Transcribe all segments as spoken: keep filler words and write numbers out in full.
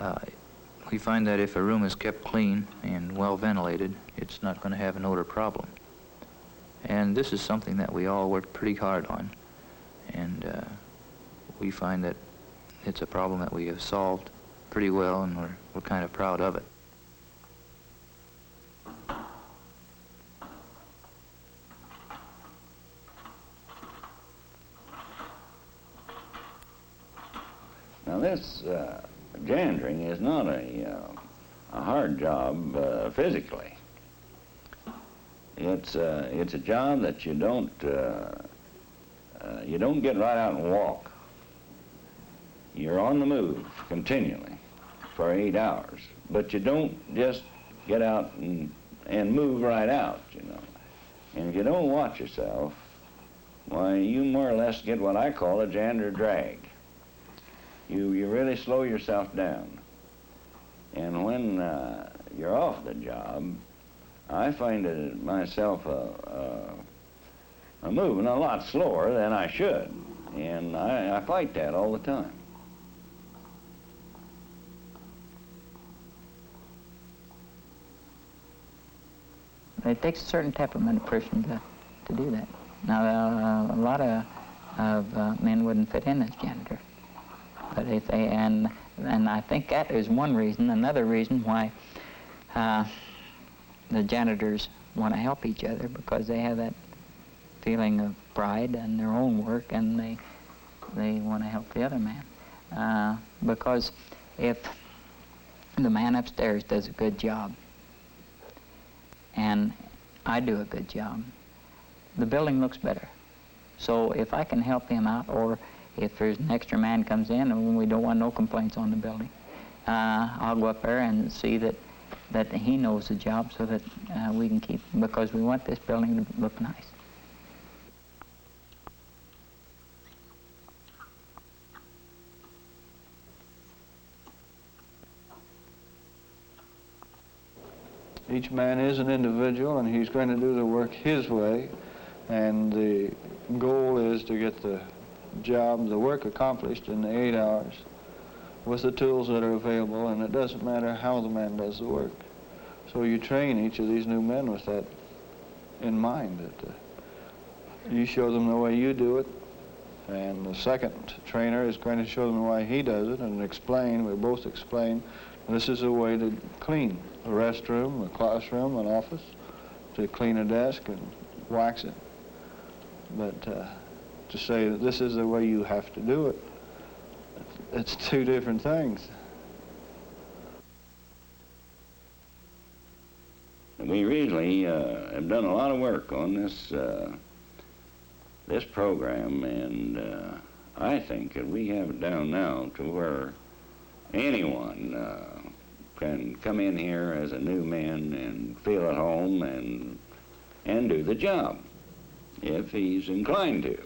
Uh, we find that if a room is kept clean and well ventilated, it's not going to have an odor problem. And this is something that we all work pretty hard on. And uh, we find that it's a problem that we have solved pretty well, and we're, we're kind of proud of it. Now this uh, janitering is not a, uh, a hard job uh, physically. It's, uh, it's a job that you don't, uh, uh, you don't get right out and walk. You're on the move continually for eight hours, but you don't just get out and, and move right out, you know. And if you don't watch yourself, why, you more or less get what I call a janitor drag. You, you really slow yourself down. And when uh, you're off the job, I find it myself uh, uh, moving a lot slower than I should. And I, I fight that all the time. It takes a certain temperament person to, to do that. Now, uh, a lot of, of uh, men wouldn't fit in as janitors. But if they, and, and I think that is one reason. Another reason why uh, the janitors want to help each other, because they have that feeling of pride in their own work, and they, they want to help the other man. Uh, because if the man upstairs does a good job, and I do a good job, the building looks better. So if I can help him out, or if there's an extra man comes in and we don't want no complaints on the building, uh, I'll go up there and see that, that he knows the job, so that uh, we can keep, because we want this building to look nice. Each man is an individual, and he's going to do the work his way, and the goal is to get the job, the work accomplished in the eight hours with the tools that are available, and it doesn't matter how the man does the work. So you train each of these new men with that in mind, that uh, you show them the way you do it, and the second trainer is going to show them why he does it and explain, we both explain, this is a way to clean a restroom, a classroom, an office, to clean a desk and wax it. But uh, to say that this is the way you have to do it, it's two different things. We really uh, have done a lot of work on this, uh, this program, and uh, I think that we have it down now to where anyone uh, can come in here as a new man and feel at home and, and do the job if he's inclined to.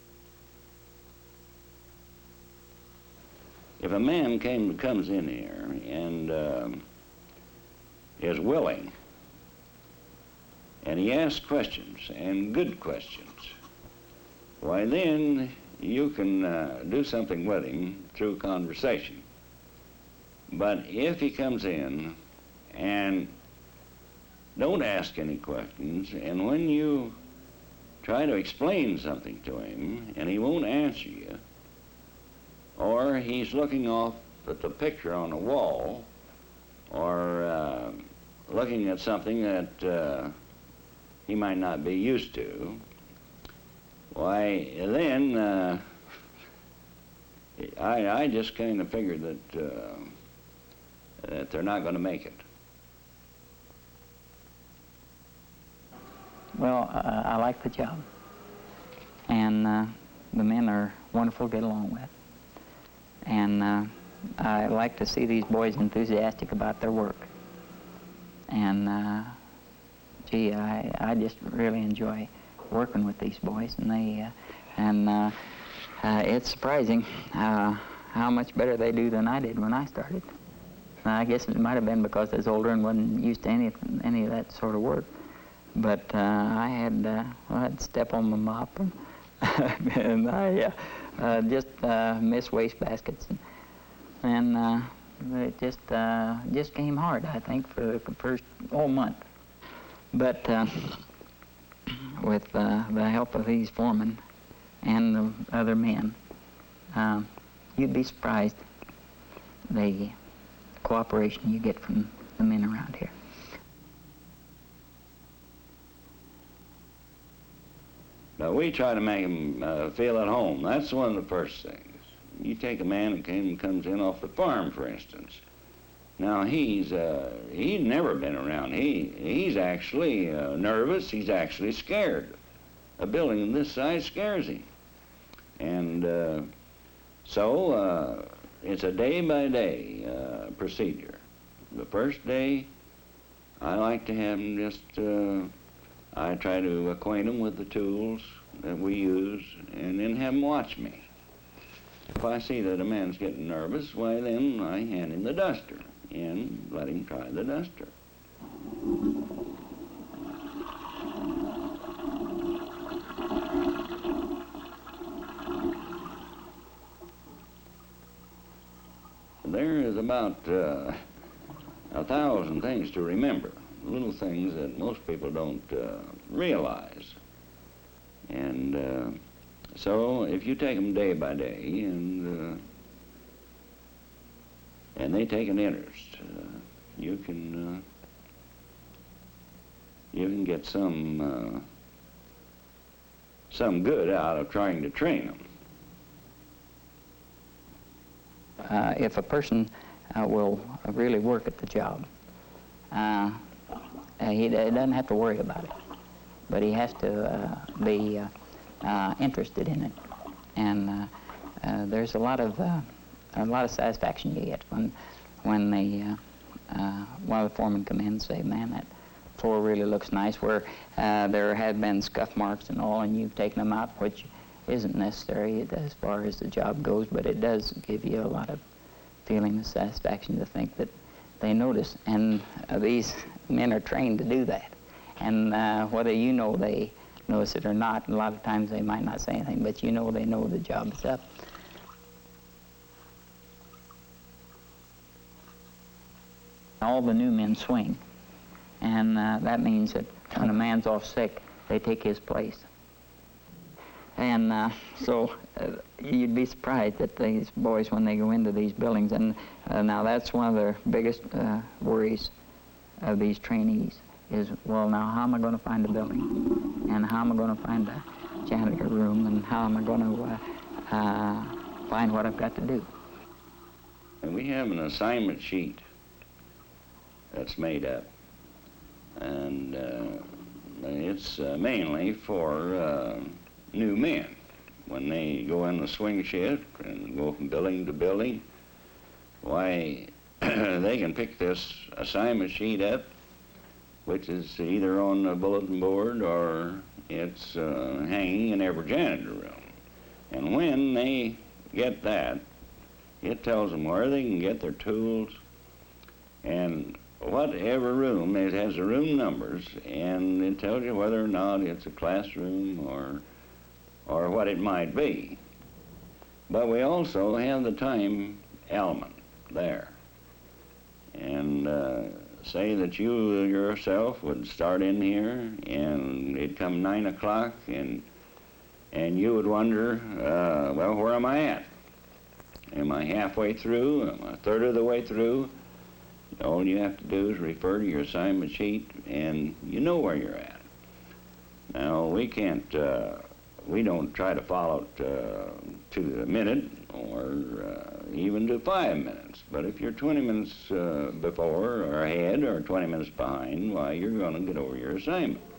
If a man came, comes in here and um, is willing, and he asks questions, and good questions, why then you can uh, do something with him through conversation. But if he comes in and don't ask any questions, and when you try to explain something to him and he won't answer you, or he's looking off at the picture on the wall, or uh, looking at something that uh, he might not be used to, why then uh, I, I just kind of figured that uh, that they're not going to make it. Well, uh, I like the job, and uh, the men are wonderful to get along with, and uh, I like to see these boys enthusiastic about their work, and uh, gee, I, I just really enjoy working with these boys, and they uh, and uh, uh, it's surprising uh, how much better they do than I did when I started. I guess it might have been because I was older and wasn't used to any any of that sort of work. But uh, I had uh, well, I'd step on my mop, and, and I uh, uh, just uh, miss waste baskets, and, and uh, it just uh, just came hard, I think, for the first whole month. But uh, with uh, the help of these foremen and the other men, uh, you'd be surprised the cooperation you get from the men around here. Now, we try to make them uh, feel at home. That's one of the first things. You take a man who came, comes in off the farm, for instance. Now, he's, uh, he's never been around. He, he's actually uh, nervous. He's actually scared. A building of this size scares him. And uh, so uh, it's a day-by-day uh, procedure. The first day, I like to have him just, uh, I try to acquaint them with the tools that we use and then have them watch me. If I see that a man's getting nervous, why then I hand him the duster and let him try the duster. There is about uh, a thousand things to remember, little things that most people don't uh, realize. And uh, so if you take them day by day and, uh, and they take an interest, uh, you can, uh, you can get some, uh, some good out of trying to train them. Uh, if a person uh, will really work at the job, uh, uh, he d doesn't have to worry about it, but he has to uh, be uh, uh, interested in it. And uh, uh, there's a lot of uh, a lot of satisfaction you get when when the uh, uh, one of the foremen come in and say, "Man, that floor really looks nice." Where uh, there had been scuff marks and all, and you've taken them out, which isn't necessary as far as the job goes, but it does give you a lot of feeling of satisfaction to think that they notice. And uh, these men are trained to do that. And uh, whether you know they notice it or not, a lot of times they might not say anything, but you know they know the job is up. All the new men swing, and uh, that means that when a man's off sick, they take his place. And uh, so uh, you'd be surprised that these boys, when they go into these buildings, and uh, now that's one of the biggest uh, worries of these trainees is, well, now how am I going to find a building? And how am I going to find a janitor room? And how am I going to uh, uh, find what I've got to do? And we have an assignment sheet that's made up. And uh, it's uh, mainly for uh, new men. When they go in the swing shift and go from building to building, why, they can pick this assignment sheet up, which is either on the bulletin board or it's uh, hanging in every janitor room. And when they get that, it tells them where they can get their tools, and whatever room, it has the room numbers, and it tells you whether or not it's a classroom or or what it might be. But we also have the time element there. And uh, say that you yourself would start in here and it'd come nine o'clock and and you would wonder, uh, well, where am I at? Am I halfway through? Am I a third of the way through? All you have to do is refer to your assignment sheet and you know where you're at. Now, we can't, uh, we don't try to follow it uh, to the minute or uh, even to five minutes. But if you're twenty minutes uh, before or ahead or twenty minutes behind, why, you're going to get over your assignment.